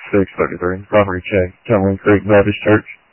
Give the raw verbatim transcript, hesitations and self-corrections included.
six thirty-three. Property check. Tumbling Creek Baptist Church.